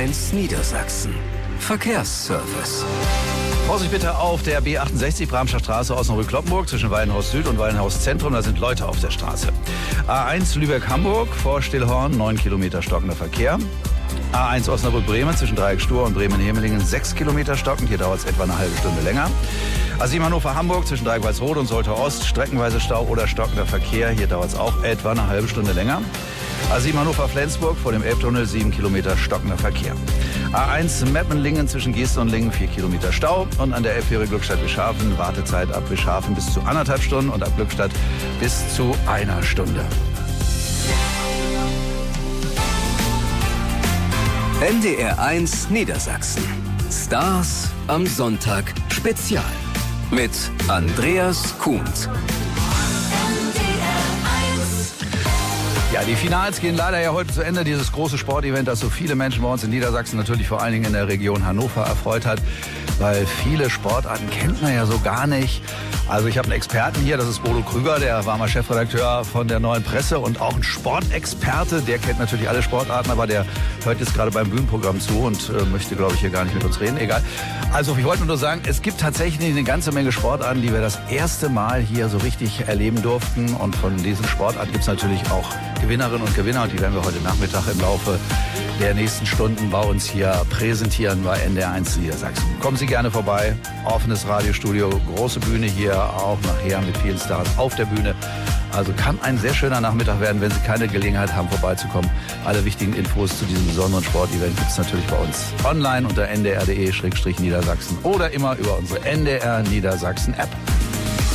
1 Niedersachsen. Verkehrsservice. Vorsicht bitte auf der B68 Bramscher Straße Osnabrück-Kloppenburg zwischen Weidenhaus Süd und Weidenhaus Zentrum. Da sind Leute auf der Straße. A1 Lübeck-Hamburg vor Stillhorn, 9 Kilometer stockender Verkehr. A1 Osnabrück-Bremen zwischen Dreieck-Stur und Bremen-Hemelingen, 6 Kilometer stockend. Hier dauert es etwa eine halbe Stunde länger. A7 Hannover-Hamburg zwischen Dreieck-Walsrode und Soltau Ost, streckenweise Stau oder stockender Verkehr. Hier dauert es auch etwa eine halbe Stunde länger. A7 Hannover-Flensburg vor dem Elbtunnel, 7 Kilometer stockender Verkehr. A1 Meppen-Lingen zwischen Geestern und Lingen, 4 Kilometer Stau. Und an der Elbfähre Glückstadt-Bischhafen, Wartezeit ab Bischhafen bis zu 1,5 Stunden und ab Glückstadt bis zu 1 Stunde. NDR 1 Niedersachsen. Stars am Sonntag Spezial. Mit Andreas Kuhns. Ja, die Finals gehen leider ja heute zu Ende. Dieses große Sportevent, das so viele Menschen bei uns in Niedersachsen, natürlich vor allen Dingen in der Region Hannover, erfreut hat. Weil viele Sportarten kennt man ja so gar nicht. Also ich habe einen Experten hier, das ist Bodo Krüger, der war mal Chefredakteur von der Neuen Presse und auch ein Sportexperte. Der kennt natürlich alle Sportarten, aber der hört jetzt gerade beim Bühnenprogramm zu und möchte, glaube ich, hier gar nicht mit uns reden. Egal. Also ich wollte nur sagen, es gibt tatsächlich eine ganze Menge Sportarten, die wir das erste Mal hier so richtig erleben durften. Und von diesen Sportarten gibt es natürlich auch Gewinnerinnen und Gewinner. Und die werden wir heute Nachmittag im Laufe der nächsten Stunden bei uns hier präsentieren bei NDR 1 Niedersachsen. Kommen Sie gerne vorbei. Offenes Radiostudio, große Bühne hier, auch nachher mit vielen Stars auf der Bühne. Also kann ein sehr schöner Nachmittag werden, wenn Sie keine Gelegenheit haben, vorbeizukommen. Alle wichtigen Infos zu diesem besonderen Sportevent gibt es natürlich bei uns online unter ndr.de/Niedersachsen oder immer über unsere NDR Niedersachsen App.